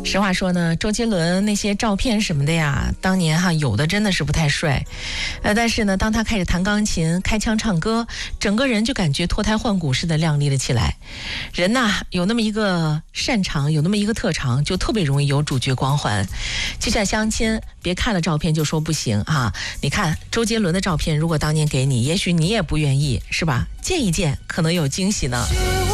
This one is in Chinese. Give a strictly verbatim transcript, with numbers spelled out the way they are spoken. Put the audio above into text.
实话说呢，周杰伦那些照片什么的呀，当年哈有的真的是不太帅，呃，但是呢，当他开始弹钢琴、开腔唱歌，整个人就感觉脱胎换骨似的亮丽了起来。人呐，有那么一个擅长，有那么一个特长，就特别容易有主角光环。就像相亲，别看了照片就说不行啊！你看周杰伦的照片，如果当年给你，也许你也不愿意，是吧？见一见，可能有惊喜呢。